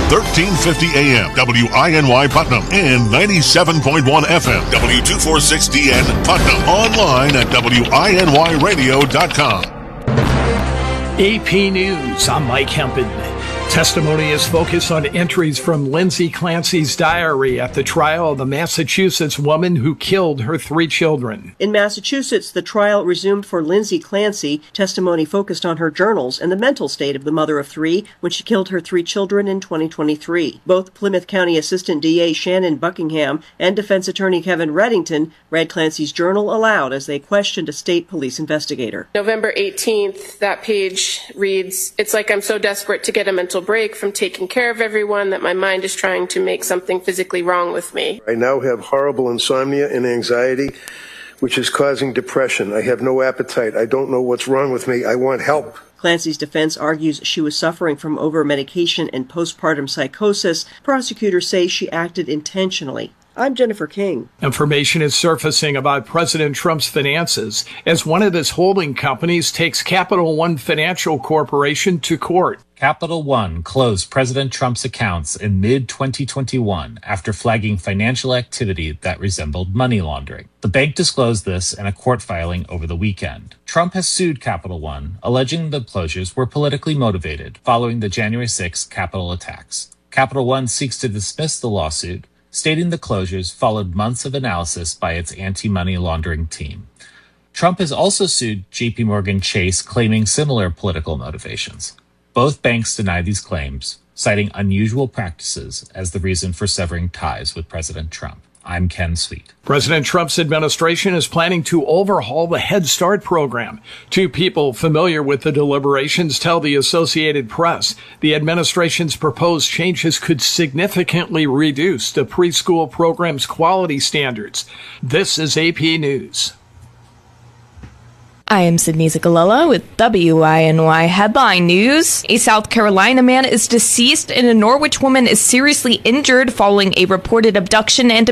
1350 AM, WINY Putnam, and 97.1 FM, W246DN Putnam. Online at WINYradio.com. AP News, I'm Mike Hempin. Testimony is focused on entries from Lindsay Clancy's diary at the trial of the Massachusetts woman who killed her 3 children. In Massachusetts, the trial resumed for Lindsay Clancy. Testimony focused on her journals and the mental state of the mother of 3 when she killed her 3 children in 2023. Both Plymouth County Assistant DA Shannon Buckingham and Defense Attorney Kevin Reddington read Clancy's journal aloud as they questioned a state police investigator. November 18th, that page reads, "It's like I'm so desperate to get a mental break from taking care of everyone that my mind is trying to make something physically wrong with me. I now have horrible insomnia and anxiety, which is causing depression. I have no appetite. I don't know what's wrong with me. I want help." Clancy's defense argues she was suffering from over-medication and postpartum psychosis. Prosecutors say she acted intentionally. I'm Jennifer King. Information is surfacing about President Trump's finances as one of his holding companies takes Capital One Financial Corporation to court. Capital One closed President Trump's accounts in mid-2021 after flagging financial activity that resembled money laundering. The bank disclosed this in a court filing over the weekend. Trump has sued Capital One, alleging the closures were politically motivated following the January 6th Capitol attacks. Capital One seeks to dismiss the lawsuit, stating the closures followed months of analysis by its anti-money laundering team. Trump has also sued JPMorgan Chase, claiming similar political motivations. Both banks deny these claims, citing unusual practices as the reason for severing ties with President Trump. I'm Ken Sweet. President Trump's administration is planning to overhaul the Head Start program. 2 people familiar with the deliberations tell the Associated Press the administration's proposed changes could significantly reduce the preschool program's quality standards. This is AP News. I am Sydney Zagalella with WINY Headline News. A South Carolina man is deceased and a Norwich woman is seriously injured following a reported abduction and